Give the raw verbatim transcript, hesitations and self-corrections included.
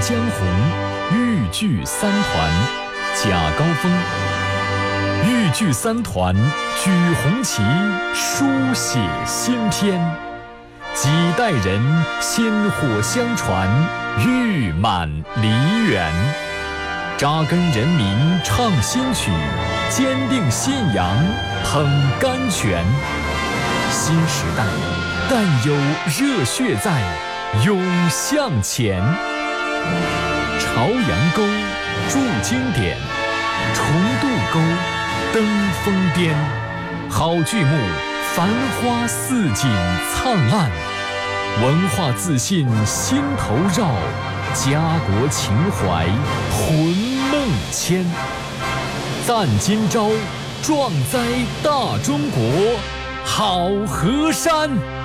江红，豫剧三团，贾高峰。豫剧三团举红旗，书写新篇，几代人薪火相传，誉满梨园。扎根人民唱新曲，坚定信仰捧甘泉。新时代，但有热血在，涌向前。朝阳沟筑经典，重渡沟登峰巅。好剧目，繁花似锦灿烂，文化自信心头绕，家国情怀魂梦牵。赞今朝，壮哉大中国，好河山。